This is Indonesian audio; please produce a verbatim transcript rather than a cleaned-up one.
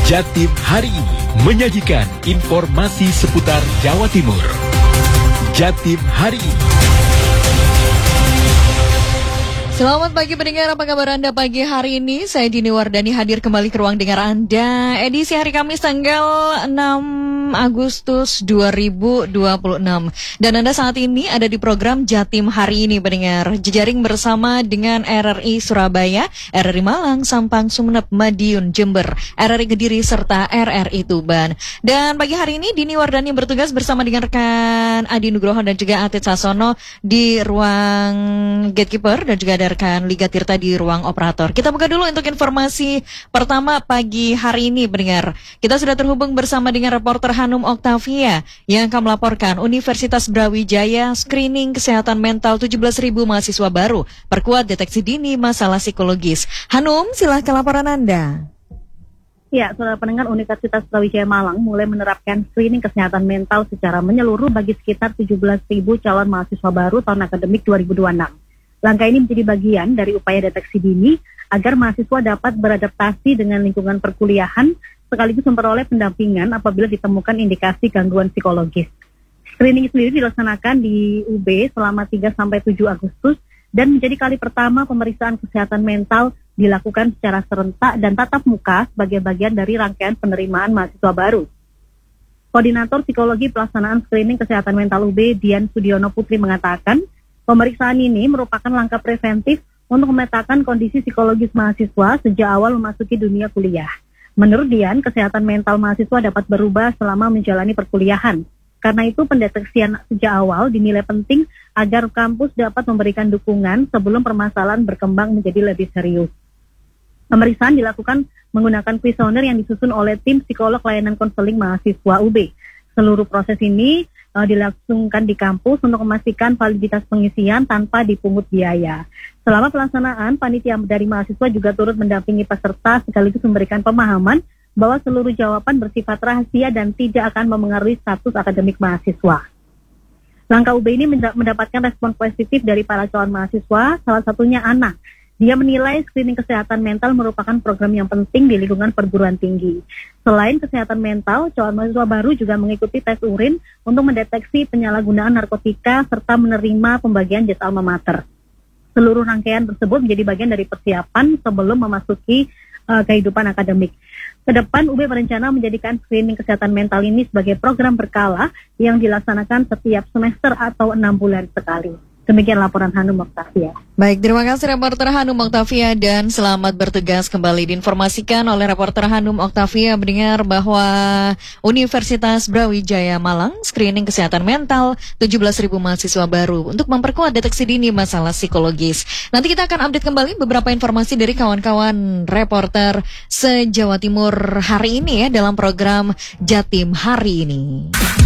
Jatim hari ini menyajikan informasi seputar Jawa Timur. Jatim hari ini. Selamat pagi pendengar, apa kabar Anda pagi hari ini? Saya Dini Wardani hadir kembali ke ruang dengar Anda. Edisi hari Kamis tanggal enam Agustus dua ribu dua puluh enam. Dan Anda saat ini ada di program Jatim hari ini pendengar. Jejaring bersama dengan R R I Surabaya, R R I Malang, Sampang, Sumeneb, Madiun, Jember, R R I Kediri, serta R R I Tuban. Dan pagi hari ini Dini Wardani bertugas bersama dengan rekan Adi Nugroho dan juga Atit Sasono di ruang gatekeeper dan juga ada rekan Liga Tirta di ruang operator. Kita buka dulu untuk informasi pertama pagi hari ini pendengar. Kita sudah terhubung bersama dengan reporter Hanum Oktavia yang akan melaporkan Universitas Brawijaya screening kesehatan mental tujuh belas ribu mahasiswa baru, perkuat deteksi dini masalah psikologis. Hanum, silahkan laporan Anda. Ya, saudara pendengar, Universitas Brawijaya Malang mulai menerapkan screening kesehatan mental secara menyeluruh bagi sekitar tujuh belas ribu calon mahasiswa baru tahun akademik dua ribu dua puluh enam. Langkah ini menjadi bagian dari upaya deteksi dini agar mahasiswa dapat beradaptasi dengan lingkungan perkuliahan sekaligus memperoleh pendampingan apabila ditemukan indikasi gangguan psikologis. Screening sendiri dilaksanakan di U B selama tiga sampai tujuh Agustus dan menjadi kali pertama pemeriksaan kesehatan mental dilakukan secara serentak dan tatap muka sebagai bagian dari rangkaian penerimaan mahasiswa baru. Koordinator Psikologi Pelaksanaan Screening Kesehatan Mental U B, Dian Sudiono Putri mengatakan, pemeriksaan ini merupakan langkah preventif untuk memetakan kondisi psikologis mahasiswa sejak awal memasuki dunia kuliah. Menurut Dian, kesehatan mental mahasiswa dapat berubah selama menjalani perkuliahan. Karena itu, pendeteksian sejak awal dinilai penting agar kampus dapat memberikan dukungan sebelum permasalahan berkembang menjadi lebih serius. Pemeriksaan dilakukan menggunakan kuesioner yang disusun oleh tim psikolog layanan konseling mahasiswa U B. Seluruh proses ini uh, dilangsungkan di kampus untuk memastikan validitas pengisian tanpa dipungut biaya. Selama pelaksanaan, panitia dari mahasiswa juga turut mendampingi peserta sekaligus memberikan pemahaman bahwa seluruh jawaban bersifat rahasia dan tidak akan memengaruhi status akademik mahasiswa. Langkah U B ini mendapatkan respon positif dari para calon mahasiswa, salah satunya Ana. Dia menilai screening kesehatan mental merupakan program yang penting di lingkungan perguruan tinggi. Selain kesehatan mental, calon mahasiswa baru juga mengikuti tes urin untuk mendeteksi penyalahgunaan narkotika serta menerima pembagian jasa alma mater. Seluruh rangkaian tersebut menjadi bagian dari persiapan sebelum memasuki uh, kehidupan akademik. Kedepan U B berencana menjadikan screening kesehatan mental ini sebagai program berkala yang dilaksanakan setiap semester atau enam bulan sekali. Demikian laporan Hanum Oktavia. Baik, terima kasih reporter Hanum Oktavia dan selamat bertugas kembali. Diinformasikan oleh reporter Hanum Oktavia mendengar bahwa Universitas Brawijaya Malang screening kesehatan mental tujuh belas ribu mahasiswa baru untuk memperkuat deteksi dini masalah psikologis. Nanti kita akan update kembali beberapa informasi dari kawan-kawan reporter se-Jawa Timur hari ini ya dalam program Jatim hari ini.